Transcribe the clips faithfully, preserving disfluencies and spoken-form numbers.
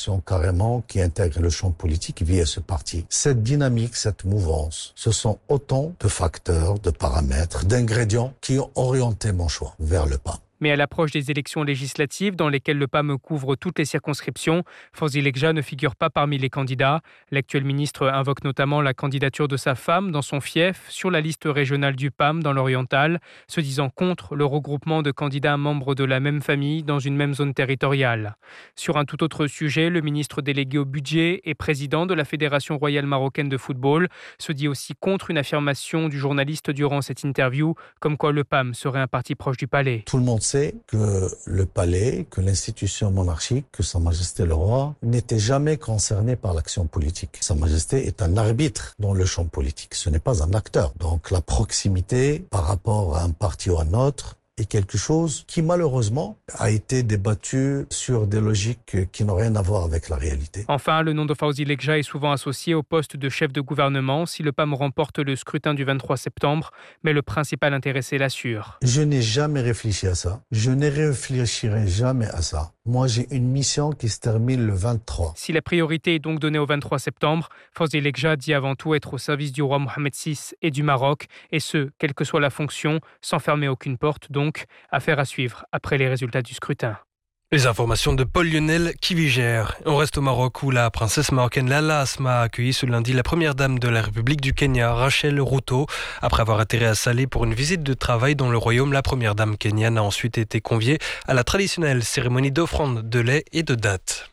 coalition carrément qui intègre le champ politique via ce parti. Cette dynamique, cette mouvance, ce sont autant de facteurs, de paramètres, d'ingrédients qui ont orienté mon choix vers le P A M. Mais à l'approche des élections législatives dans lesquelles le P A M couvre toutes les circonscriptions, Fawzi Lekja ne figure pas parmi les candidats. L'actuel ministre invoque notamment la candidature de sa femme dans son fief sur la liste régionale du P A M dans l'Oriental, se disant contre le regroupement de candidats membres de la même famille dans une même zone territoriale. Sur un tout autre sujet, le ministre délégué au budget et président de la Fédération royale marocaine de football se dit aussi contre une affirmation du journaliste durant cette interview, comme quoi le P A M serait un parti proche du palais. Tout le monde sait que le palais, que l'institution monarchique, que Sa Majesté le Roi n'était jamais concerné par l'action politique. Sa Majesté est un arbitre dans le champ politique, ce n'est pas un acteur. Donc la proximité par rapport à un parti ou à un autre est quelque chose qui malheureusement a été débattu sur des logiques qui n'ont rien à voir avec la réalité. Enfin, le nom de Fawzi Lekja est souvent associé au poste de chef de gouvernement si le P A M remporte le scrutin du vingt-trois septembre, mais le principal intéressé l'assure. Je n'ai jamais réfléchi à ça. Je ne réfléchirai jamais à ça. Moi, j'ai une mission qui se termine le vingt-trois. Si la priorité est donc donnée au vingt-trois septembre, Fawzi Lekja dit avant tout être au service du roi Mohamed six et du Maroc, et ce, quelle que soit la fonction, sans fermer aucune porte, donc affaire à suivre après les résultats du scrutin. Les informations de Paul-Lionel Kivigère. On reste au Maroc où la princesse marocaine Lala Asma a accueilli ce lundi la première dame de la République du Kenya, Rachel Ruto. Après avoir atterri à Salé pour une visite de travail dans le royaume, la première dame kenyane a ensuite été conviée à la traditionnelle cérémonie d'offrande de lait et de dattes.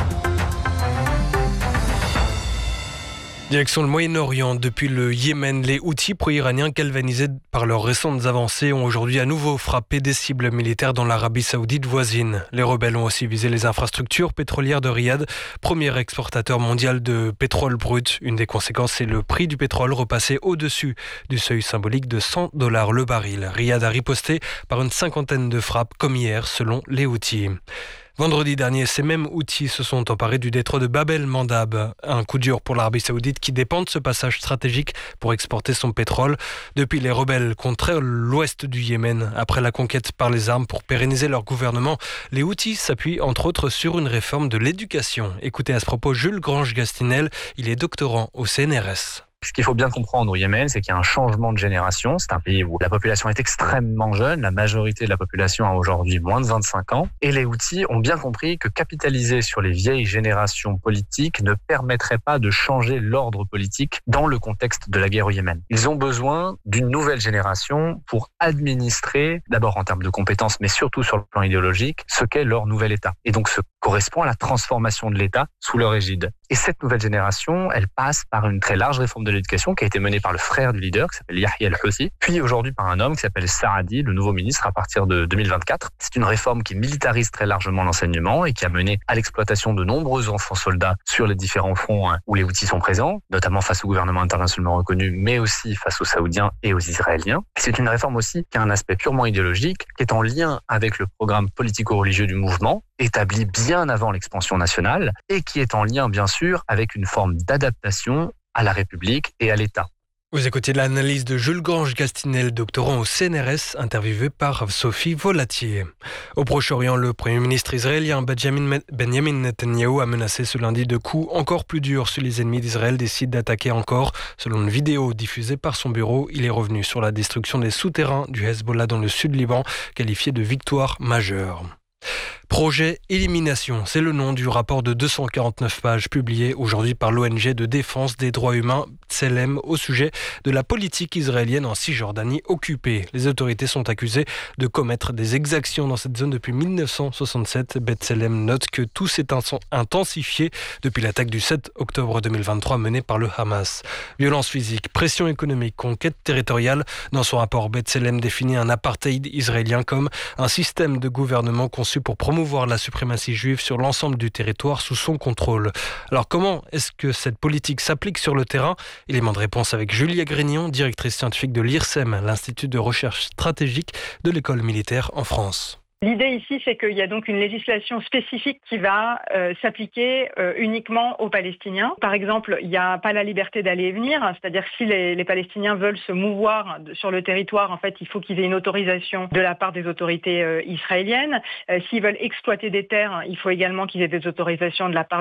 Direction le Moyen-Orient. Depuis le Yémen, les Houthis pro-iraniens galvanisés par leurs récentes avancées ont aujourd'hui à nouveau frappé des cibles militaires dans l'Arabie saoudite voisine. Les rebelles ont aussi visé les infrastructures pétrolières de Riyad, premier exportateur mondial de pétrole brut. Une des conséquences est le prix du pétrole repassé au-dessus du seuil symbolique de cent dollars le baril. Riyad a riposté par une cinquantaine de frappes comme hier selon les Houthis. Vendredi dernier, ces mêmes Houthis se sont emparés du détroit de Bab el-Mandab. Un coup dur pour l'Arabie saoudite qui dépend de ce passage stratégique pour exporter son pétrole. Depuis, les rebelles contrôlent l'ouest du Yémen. Après la conquête par les armes pour pérenniser leur gouvernement, les Houthis s'appuient entre autres sur une réforme de l'éducation. Écoutez à ce propos Jules Grange-Gastinel, il est doctorant au C N R S. Ce qu'il faut bien comprendre au Yémen, c'est qu'il y a un changement de génération. C'est un pays où la population est extrêmement jeune. La majorité de la population a aujourd'hui moins de vingt-cinq ans. Et les Houthis ont bien compris que capitaliser sur les vieilles générations politiques ne permettrait pas de changer l'ordre politique dans le contexte de la guerre au Yémen. Ils ont besoin d'une nouvelle génération pour administrer, d'abord en termes de compétences, mais surtout sur le plan idéologique, ce qu'est leur nouvel État. Et donc, ce correspond à la transformation de l'État sous leur égide. Et cette nouvelle génération, elle passe par une très large réforme de l'éducation qui a été menée par le frère du leader, qui s'appelle Yahya al-Houthi, puis aujourd'hui par un homme qui s'appelle Saadi, le nouveau ministre à partir de deux mille vingt-quatre. C'est une réforme qui militarise très largement l'enseignement et qui a mené à l'exploitation de nombreux enfants soldats sur les différents fronts où les Houthis sont présents, notamment face au gouvernement internationalement reconnu, mais aussi face aux Saoudiens et aux Israéliens. C'est une réforme aussi qui a un aspect purement idéologique, qui est en lien avec le programme politico-religieux du mouvement, établi bien avant l'expansion nationale, et qui est en lien, bien sûr, avec une forme d'adaptation à la République et à l'État. Vous écoutez l'analyse de Jules Grange-Gastinel, doctorant au C N R S, interviewé par Sophie Volatier. Au Proche-Orient, le Premier ministre israélien Benjamin Netanyahou a menacé ce lundi de coups encore plus durs si les ennemis d'Israël décident d'attaquer encore. Selon une vidéo diffusée par son bureau, il est revenu sur la destruction des souterrains du Hezbollah dans le sud Liban, qualifié de victoire majeure. Projet Élimination, c'est le nom du rapport de deux cent quarante-neuf pages publié aujourd'hui par l'O N G de défense des droits humains B'Tselem au sujet de la politique israélienne en Cisjordanie occupée. Les autorités sont accusées de commettre des exactions dans cette zone depuis mille neuf cent soixante-sept. B'Tselem note que tout s'est intensifié depuis l'attaque du sept octobre deux mille vingt-trois menée par le Hamas. Violence physique, pression économique, conquête territoriale. Dans son rapport, B'Tselem définit un apartheid israélien comme un système de gouvernement conçu pour promouvoir la suprématie juive sur l'ensemble du territoire sous son contrôle. Alors comment est-ce que cette politique s'applique sur le terrain ? Élément de réponse avec Julia Grignon, directrice scientifique de l'I R S E M, l'Institut de recherche stratégique de l'école militaire en France. L'idée ici, c'est qu'il y a donc une législation spécifique qui va euh, s'appliquer euh, uniquement aux Palestiniens. Par exemple, il n'y a pas la liberté d'aller et venir, hein, c'est-à-dire que si les, les Palestiniens veulent se mouvoir sur le territoire, en fait, il faut qu'ils aient une autorisation de la part des autorités euh, israéliennes. Euh, s'ils veulent exploiter des terres, il faut également qu'ils aient des autorisations de la part